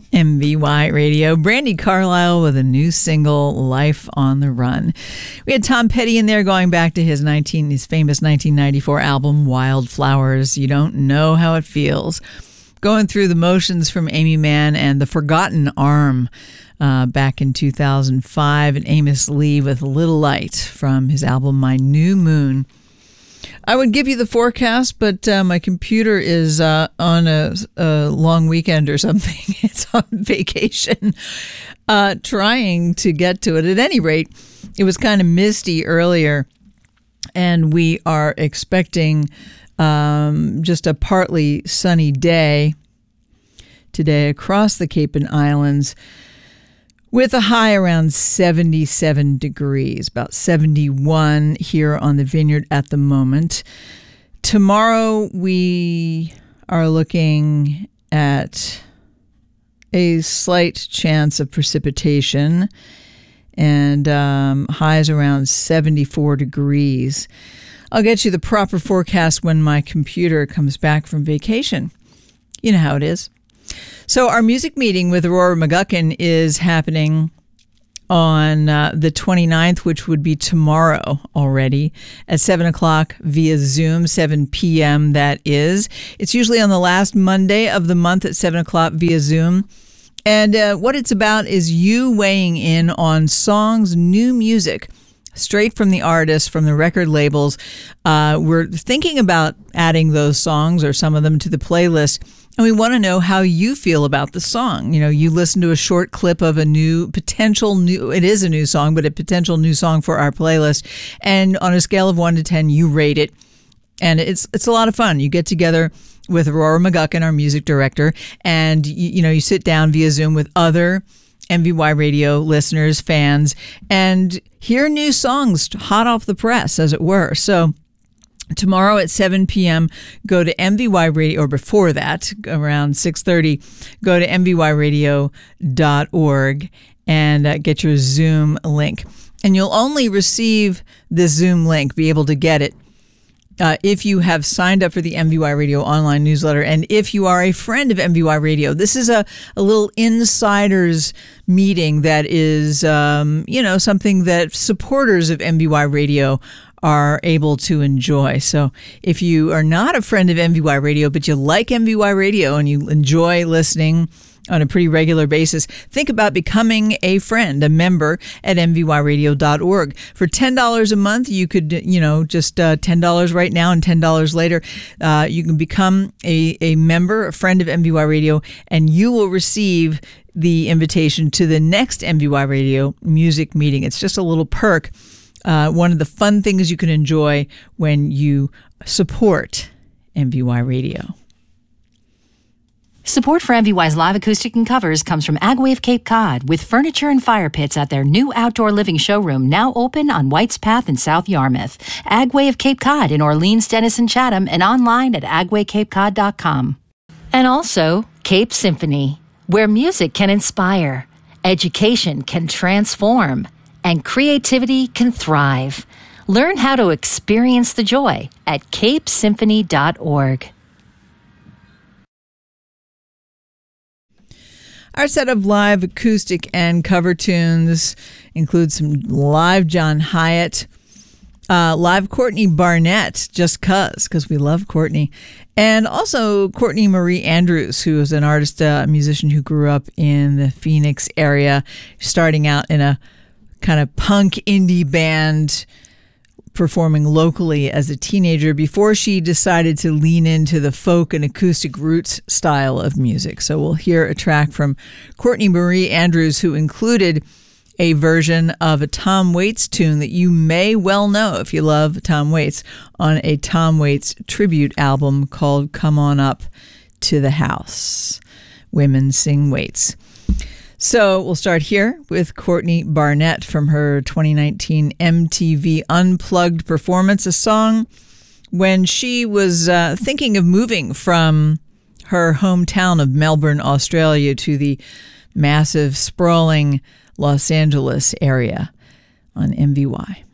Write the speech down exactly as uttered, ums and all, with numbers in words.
M V Y Radio. Brandi Carlile with a new single, Life on the Run. We had Tom Petty in there going back to his nineteen his famous nineteen ninety-four album, Wildflowers. You Don't Know How It Feels. Going Through the Motions from Amy Mann and The Forgotten Arm uh, back in two thousand five. And Amos Lee with Little Light from his album, My New Moon. I would give you the forecast, but uh, my computer is uh, on a, a long weekend or something. It's on vacation, uh, trying to get to it. At any rate, it was kind of misty earlier, and we are expecting um, just a partly sunny day today across the Cape and Islands, with a high around seventy-seven degrees, about seventy-one here on the Vineyard at the moment. Tomorrow we are looking at a slight chance of precipitation, and um, highs around seventy-four degrees. I'll get you the proper forecast when my computer comes back from vacation. You know how it is. So our music meeting with Aurora McGuckin is happening on uh, the twenty-ninth, which would be tomorrow already, at seven o'clock via Zoom, seven p.m. that is. It's usually on the last Monday of the month at seven o'clock via Zoom. And uh, what it's about is you weighing in on songs, new music, straight from the artists, from the record labels. Uh, we're thinking about adding those songs or some of them to the playlist. And we want to know how you feel about the song. You know, you listen to a short clip of a new potential new, it is a new song, but a potential new song for our playlist. And on a scale of one to ten, you rate it. And it's it's a lot of fun. You get together with Aurora McGuckin, our music director, and, you, you know, you sit down via Zoom with other M V Y Radio listeners, fans, and hear new songs hot off the press, as it were. So tomorrow at seven p.m., go to M V Y Radio, or before that, around six thirty, go to M V Y radio dot org and uh, get your Zoom link. And you'll only receive this Zoom link, be able to get it, Uh, if you have signed up for the M V Y Radio online newsletter, and if you are a friend of M V Y Radio. This is a, a little insiders meeting that is, um, you know, something that supporters of M V Y Radio are able to enjoy. So if you are not a friend of M V Y Radio, but you like M V Y Radio and you enjoy listening on a pretty regular basis, think about becoming a friend, a member at M V Y radio dot org. For ten dollars a month, you could, you know, just uh, ten dollars right now and ten dollars later, uh, you can become a, a member, a friend of M V Y Radio, and you will receive the invitation to the next M V Y Radio music meeting. It's just a little perk. Uh, one of the fun things you can enjoy when you support M V Y Radio. Support for M V Y's live acoustic and covers comes from Agway Cape Cod, with furniture and fire pits at their new outdoor living showroom, now open on White's Path in South Yarmouth. Agway of Cape Cod in Orleans, Denison, Chatham, and online at agway cape cod dot com. And also Cape Symphony, where music can inspire, education can transform, and creativity can thrive. Learn how to experience the joy at cape symphony dot org. Our set of live acoustic and cover tunes includes some live John Hyatt, uh, live Courtney Barnett, just cuz, because we love Courtney, and also Courtney Marie Andrews, who is an artist, uh, a musician who grew up in the Phoenix area, starting out in a kind of punk indie band, performing locally as a teenager before she decided to lean into the folk and acoustic roots style of music. So we'll hear a track from Courtney Marie Andrews, who included a version of a Tom Waits tune that you may well know if you love Tom Waits, on a Tom Waits tribute album called Come On Up to the House. Women Sing Waits. So we'll start here with Courtney Barnett from her twenty nineteen M T V Unplugged performance, a song when she was uh, thinking of moving from her hometown of Melbourne, Australia, to the massive, sprawling Los Angeles area, on M V Y.